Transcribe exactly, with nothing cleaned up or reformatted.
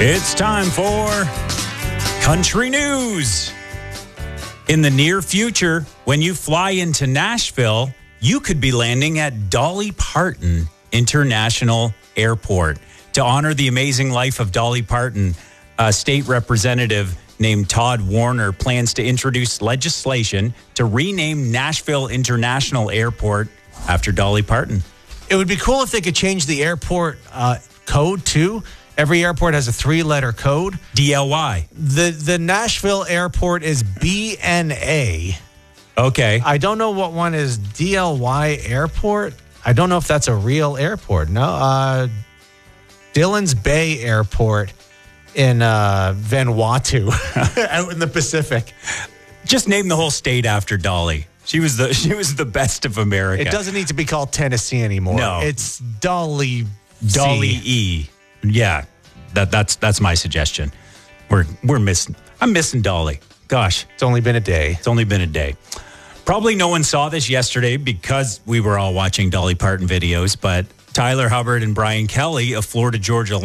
It's time for Country News. In the near future, when you fly into Nashville, you could be landing at Dolly Parton International Airport. To honor the amazing life of Dolly Parton, a state representative named Todd Warner plans to introduce legislation to rename Nashville International Airport after Dolly Parton. It would be cool if they could change the airport uh, code too. Every airport has a three-letter code. D L Y. The the Nashville airport is B N A. Okay. I don't know what one is D L Y airport. I don't know if that's a real airport. No. Uh, Dillon's Bay Airport in uh, Vanuatu out in the Pacific. Just name the whole state after Dolly. She was the she was the best of America. It doesn't need to be called Tennessee anymore. No. It's Dolly Dolly C. E. Yeah, that that's that's my suggestion. We're we're missing. I'm missing Dolly. Gosh, It's only been a day. it's only been a day. Probably no one saw this yesterday because we were all watching Dolly Parton videos. But Tyler Hubbard and Brian Kelly of Florida Georgia